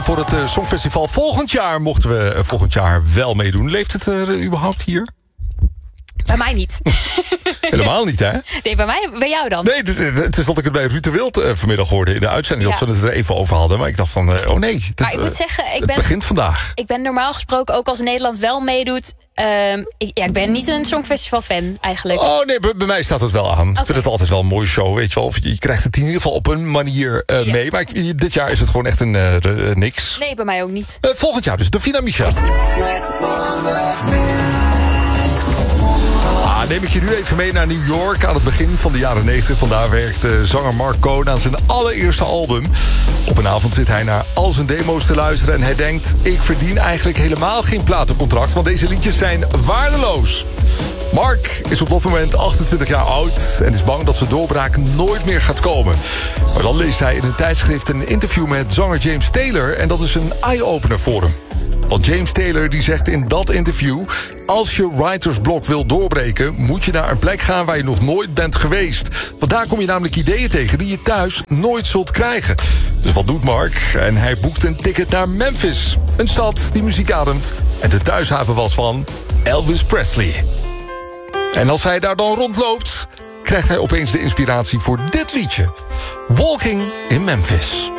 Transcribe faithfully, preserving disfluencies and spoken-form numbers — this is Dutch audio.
voor het uh, Songfestival. Volgend jaar mochten we uh, volgend jaar wel meedoen. Leeft het er uh, überhaupt hier? Bij mij niet. Helemaal niet, hè? Nee, bij mij, bij jou dan? Nee, het is dat ik het bij Ruud de Wild uh, vanmiddag hoorde in de uitzending. Ja. Dat we het er even over hadden. Maar ik dacht van, uh, oh nee. Dat, maar ik moet zeggen, ik het ben, begint vandaag. Ik ben normaal gesproken, ook als Nederland wel meedoet... Uh, ik, ja, ik ben niet een Songfestival-fan, eigenlijk. Oh nee, bij, bij mij staat het wel aan. Okay. Ik vind het altijd wel een mooie show, weet je wel. Je, je krijgt het in ieder geval op een manier uh, ja. mee. Maar ik, dit jaar is het gewoon echt een uh, uh, niks. Nee, bij mij ook niet. Uh, volgend jaar dus, Davina Michel. Ah, neem ik je nu even mee naar New York aan het begin van de jaren negentig. Vandaar werkte zanger Mark Cohn aan zijn allereerste album. Op een avond zit hij naar al zijn demo's te luisteren en hij denkt... ik verdien eigenlijk helemaal geen platencontract, want deze liedjes zijn waardeloos. Mark is op dat moment achtentwintig jaar oud en is bang dat zijn doorbraak nooit meer gaat komen. Maar dan leest hij in een tijdschrift een interview met zanger James Taylor en dat is een eye-opener voor hem. Want James Taylor die zegt in dat interview... als je writersblok wil doorbreken... moet je naar een plek gaan waar je nog nooit bent geweest. Want daar kom je namelijk ideeën tegen... die je thuis nooit zult krijgen. Dus wat doet Mark? En hij boekt een ticket naar Memphis. Een stad die muziek ademt... en de thuishaven was van Elvis Presley. En als hij daar dan rondloopt... krijgt hij opeens de inspiratie voor dit liedje. Walking in Memphis.